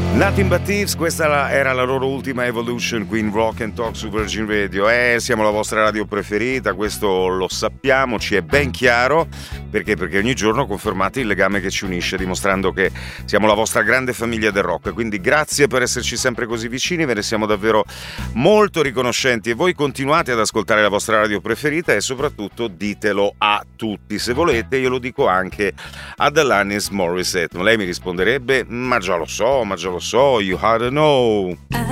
Nothing But Thieves, questa era la loro ultima Evolution qui in Rock and Talk su Virgin Radio. Siamo la vostra radio preferita, questo lo sappiamo, ci è ben chiaro. Perché? Perché ogni giorno confermate il legame che ci unisce, dimostrando che siamo la vostra grande famiglia del rock. Quindi grazie per esserci sempre così vicini, ve ne siamo davvero molto riconoscenti. E voi continuate ad ascoltare la vostra radio preferita e soprattutto ditelo a tutti. Se volete io lo dico anche ad Alanis Morissette. Lei mi risponderebbe: ma già lo so, you ought to know.